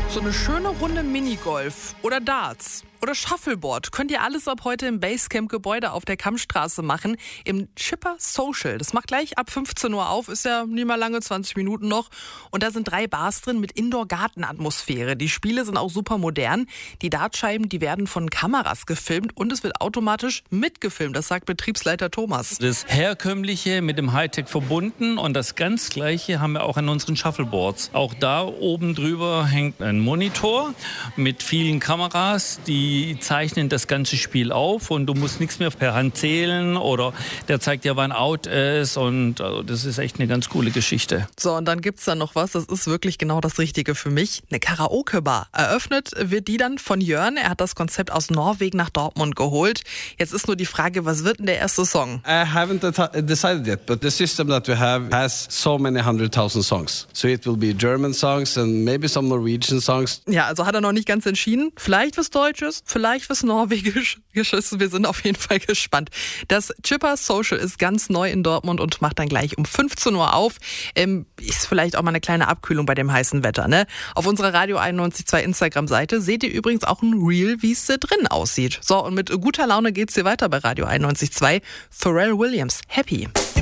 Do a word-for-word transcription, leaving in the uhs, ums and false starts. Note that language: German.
So eine schöne Runde Minigolf oder Darts oder Shuffleboard könnt ihr alles ab heute im Basecamp-Gebäude auf der Kammstraße machen, im Chipper Social. Das macht gleich ab fünfzehn Uhr auf, ist ja nie mal lange, zwanzig Minuten noch. Und da sind drei Bars drin mit Indoor-Garten-Atmosphäre. Die Spiele sind auch super modern. Die Dartscheiben, die werden von Kameras gefilmt und es wird automatisch mitgefilmt. Das sagt Betriebsleiter Thomas. Das Herkömmliche mit dem Hightech verbunden und das ganz Gleiche haben wir auch an unseren Shuffleboards. Auch da oben drüber hängt ein Monitor mit vielen Kameras, die Die zeichnen das ganze Spiel auf und du musst nichts mehr per Hand zählen oder der zeigt dir, wann out ist und also das ist echt eine ganz coole Geschichte. So, und dann gibt's da noch was, das ist wirklich genau das Richtige für mich, eine Karaoke-Bar. Eröffnet wird die dann von Jörn, er hat das Konzept aus Norwegen nach Dortmund geholt. Jetzt ist nur die Frage, was wird denn der erste Song? I haven't decided yet, but the system that we have has so many hundred thousand songs. So it will be German songs and maybe some Norwegian songs. Ja, also hat er noch nicht ganz entschieden. Vielleicht was Deutsches, vielleicht was Norwegisches. Wir sind auf jeden Fall gespannt. Das Chipper Social ist ganz neu in Dortmund und macht dann gleich um fünfzehn Uhr auf. Ähm, ist vielleicht auch mal eine kleine Abkühlung bei dem heißen Wetter, ne? Auf unserer Radio einundneunzig Komma zwei Instagram-Seite seht ihr übrigens auch ein Reel, wie es da drin aussieht. So, und mit guter Laune geht's hier weiter bei Radio einundneunzig Komma zwei. Pharrell Williams, Happy.